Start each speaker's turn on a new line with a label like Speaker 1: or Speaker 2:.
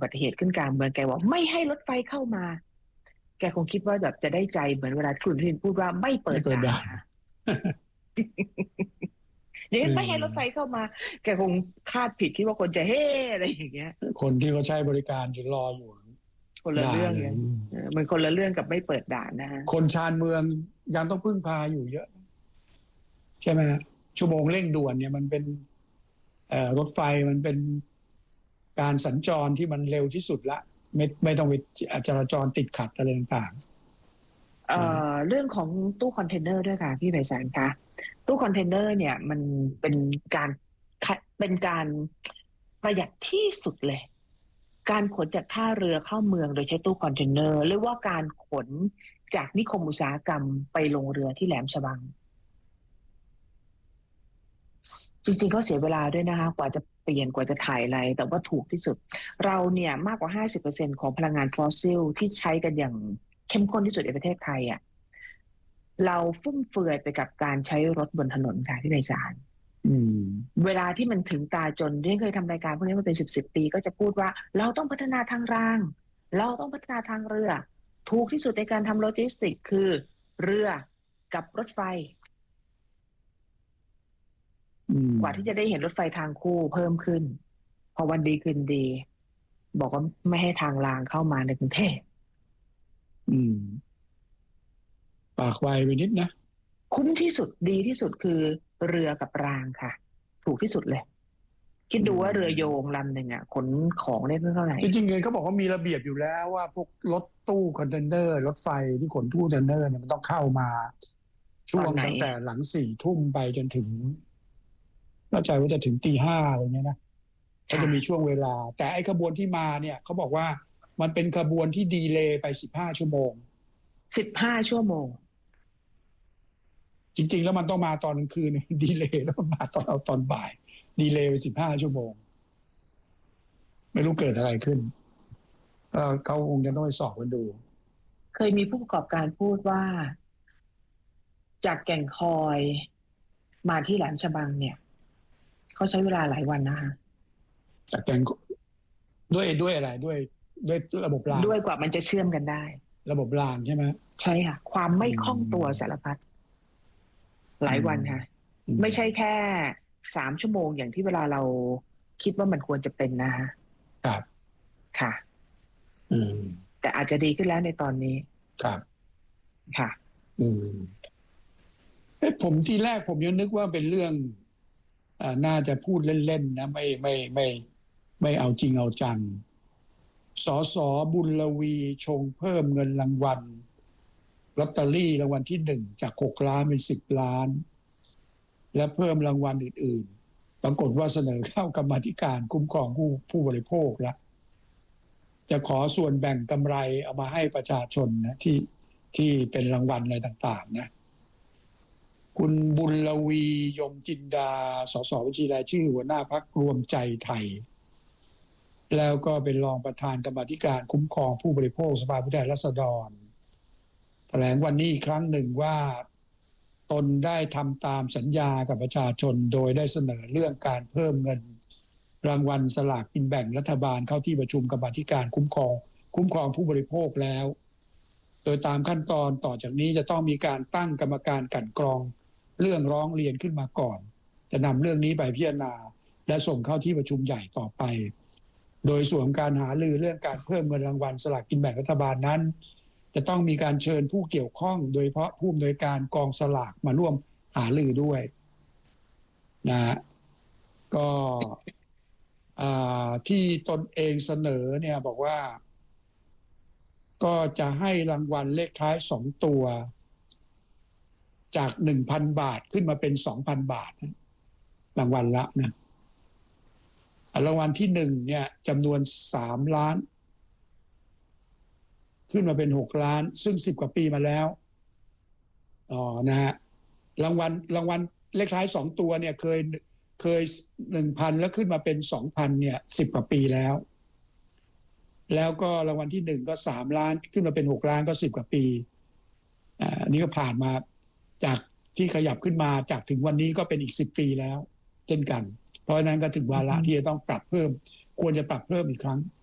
Speaker 1: บัติเหตุขึ้นกลางเมืองแกว่าไม่ให้รถไฟเข้ามาแกคงคิดว่าแบบจะได้ใจเหมือนเวลาคุณทินพูดว่าไม่เปิดด่านอย่างนั้นไม่ให้รถไฟเข้ามาแกคงคาดผิดคิดว่าคนจะเฮ่อะไรอย่างเงี้ย
Speaker 2: คนที่เขาใช้บริการอยู่รออยู่
Speaker 1: คนละเรื่องเลยมันคนละเรื่องกับไม่เปิดด่านนะฮะ
Speaker 2: คนชานเมืองยังต้องพึ่งพาอยู่เยอะใช่ไหมชั่วโมงเร่งด่วนเนี่ยมันเป็นรถไฟมันเป็นการสัญจรที่มันเร็วที่สุดละไม่ต้องไปจราจรติดขัดอะไรต่าง
Speaker 1: ๆเรื่องของตู้คอนเทนเนอร์ด้วยค่ะพี่ไพศาลคะตู้คอนเทนเนอร์เนี่ยมันเป็นการประหยัดที่สุดเลยการขนจากท่าเรือเข้าเมืองโดยใช้ตู้คอนเทนเนอร์หรือว่าการขนจากนิคมอุตสาหกรรมไปลงเรือที่แหลมฉบังจริงๆก็เสียเวลาด้วยนะคะกว่าจะเปลี่ยนกว่าจะถ่ายอะไรแต่ว่าถูกที่สุดเราเนี่ยมากกว่า 50% ของพลังงานฟอสซิลที่ใช้กันอย่างเข้มข้นที่สุดในประเทศไทยอ่ะเราฟุ่มเฟือยไปกับการใช้รถบนถนนค่ะที่ไพศาลเวลาที่มันถึงตาจนที่เคยทำรายการพวกนี้มาเป็น10 ปีก็จะพูดว่าเราต้องพัฒนาทางรางเราต้องพัฒนาทางเรือถูกที่สุดในการทำโลจิสติกคือเรือกับรถไฟกว่าที่จะได้เห็นรถไฟทางคู่เพิ่มขึ้นพอวันดีคืนดีบอกว่าไม่ให้ทางรางเข้ามาในกรุงเทพ
Speaker 2: ปากไวไปนิดนะ
Speaker 1: คุ้มที่สุดดีที่สุดคือเรือกับรางค่ะถูกที่สุดเลยคิดดูว่าเรือโยงลำหนึ่งขนของได้เท่าไหร่
Speaker 2: จริงๆเขาบอกว่ามีระเบียบอยู่แล้วว่าพวกรถตู้คอนเทนเนอร์รถไฟที่ขนตู้คอนเทนเนอร์เนี่ยมันต้องเข้ามาช่วงตั้งแต่หลัง4 ทุ่มไปจนถึงเข้าใจว่าจะถึงตี 5อะไรเงี้ยนะก็จะมีช่วงเวลาแต่ไอ้ขบวนที่มาเนี่ยเขาบอกว่ามันเป็นขบวนที่ดีเลย์ไป15 ชั่วโมง
Speaker 1: 15 ชั่วโมง
Speaker 2: จริงๆแล้วมันต้องมาตอนกลางคืนดีเลย์แล้วมาตอนบ่ายดีเลย์ไป15 ชั่วโมงไม่รู้เกิดอะไรขึ้นเขาคงจะต้องไปสอบกันดู
Speaker 1: เคยมีผู้ประกอบการพูดว่าจากแก่งคอยมาที่แหลมฉบังเนี่ยเขาใช้เวลาหลายวันนะคะ
Speaker 2: จากแก่งด้วยอะไรด้วยระบบราง
Speaker 1: ด้วยกว่ามันจะเชื่อมกันได้
Speaker 2: ระบบรางใช่ไหม
Speaker 1: ใช่ค่ะความไม่คล่องตัวสารพัดหลายวันค่ะไม่ใช่แค่3 ชั่วโมงอย่างที่เวลาเราคิดว่ามันควรจะเป็นนะคะ
Speaker 2: ครับ
Speaker 1: ค่ะแต่อาจจะดีขึ้นแล้วในตอนนี้
Speaker 2: ครับ
Speaker 1: ค่ะ
Speaker 2: ผมทีแรกผมยังนึกว่าเป็นเรื่องน่าจะพูดเล่นๆนะไม่เอาจริงเอาจังสส.บุญลวีชงเพิ่มเงินรางวัลลอตเตอรี่รางวัลที่1จาก6 ล้านเป็น10 ล้านและเพิ่มรางวัลอื่นๆปรากฏว่าเสนอเข้ากรรมาธิการคุ้มครองผู้บริโภคแล้วจะขอส่วนแบ่งกำไรเอามาให้ประชาชนนะที่เป็นรางวัลอะไรต่างๆนะคุณบุญลวียมจินดาสสบัญชีรายชื่อหัวหน้าพรรครวมใจไทยแล้วก็เป็นรองประธานกรรมาธิการคุ้มครองผู้บริโภคสภาผู้แทนราษฎรแถลงวันนี้อีกครั้งหนึ่งว่าตนได้ทำตามสัญญากับประชาชนโดยได้เสนอเรื่องการเพิ่มเงินรางวัลสลากกินแบ่งรัฐบาลเข้าที่ประชุมกรรมาธิการคุ้มครองผู้บริโภคแล้วโดยตามขั้นตอนต่อจากนี้จะต้องมีการตั้งกรรมการกลั่นกรองเรื่องร้องเรียนขึ้นมาก่อนจะนำเรื่องนี้ไปพิจารณาและส่งเข้าที่ประชุมใหญ่ต่อไปโดยส่วนการหารือเรื่องการเพิ่มเงินรางวัลสลากกินแบ่งรัฐบาลนั้นจะต้องมีการเชิญผู้เกี่ยวข้องโดยเฉพาะผู้อำนวยการกองสลากมาร่วมหารือด้วยนะก็ที่ตนเองเสนอเนี่ยบอกว่าก็จะให้รางวัลเลขท้าย2 ตัวจาก 1,000 บาทขึ้นมาเป็น 2,000 บาทรางวัลละนะรางวัลที่1เนี่ยจำนวน3 ล้านขึ้นมาเป็น6 ล้านซึ่ง10 กว่าปีมาแล้วนะฮะรางวัลเลขท้าย2 ตัวเนี่ยเคย 1,000 แล้วขึ้นมาเป็น 2,000 เนี่ย10 กว่าปีแล้วก็รางวัลที่1ก็3 ล้านขึ้นมาเป็น6 ล้านก็10 กว่าปีนี่ก็ผ่านมาจากที่ขยับขึ้นมาจากถึงวันนี้ก็เป็นอีก10 ปีแล้วเช่นกันเพราะฉะนั้นก็ถึงวาระที่จะต้องปรับเพิ่มควรจะปรับเพิ่มอีกครั้ง